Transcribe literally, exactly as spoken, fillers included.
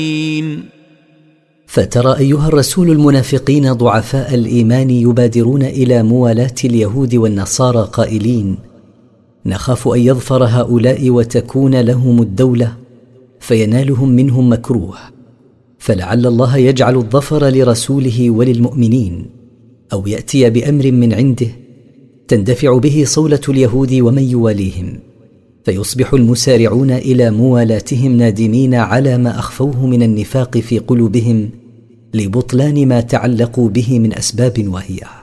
فترى أيها الرسول المنافقين ضعفاء الإيمان يبادرون إلى موالاة اليهود والنصارى قائلين: نخاف أن يظفر هؤلاء وتكون لهم الدولة فينالهم منهم مكروه، فلعل الله يجعل الظفر لرسوله وللمؤمنين، أو يأتي بأمر من عنده تندفع به صولة اليهود ومن يواليهم، فيصبح المسارعون إلى موالاتهم نادمين على ما أخفوه من النفاق في قلوبهم لبطلان ما تعلقوا به من أسباب واهية.